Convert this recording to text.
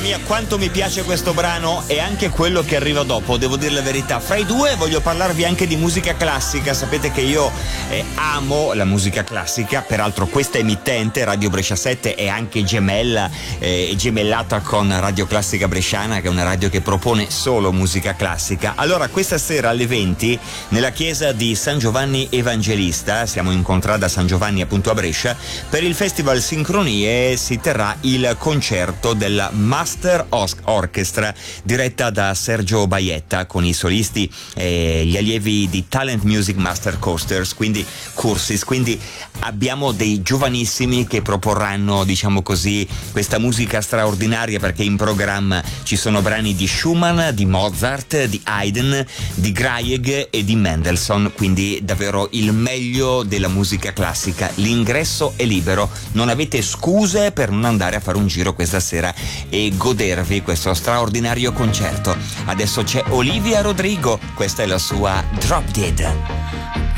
mia, quanto mi piace questo brano e anche quello che arriva dopo, devo dire la verità. Fra i due voglio parlarvi anche di musica classica. Sapete che io amo la musica classica, peraltro questa emittente, Radio Brescia 7, è anche gemellata con Radio Classica Bresciana, che è una radio che propone solo musica classica. Allora, questa sera alle 20, nella chiesa di San Giovanni Evangelista, siamo in contrada San Giovanni appunto a Brescia, per il Festival Sincronie si terrà il concerto della Master Orchestra, diretta da Sergio Baietta, con i solisti e gli allievi di Talent Music Master Courses, quindi abbiamo dei giovanissimi che proporranno, diciamo così, questa musica straordinaria, perché in programma ci sono brani di Schumann, di Mozart, di Haydn, di Grieg e di Mendelssohn, quindi davvero il meglio della musica classica. L'ingresso è libero, non avete scuse per non andare a fare un giro questa sera e godervi questo straordinario concerto. Adesso c'è Olivia Rodrigo, questa è la sua Drop Dead.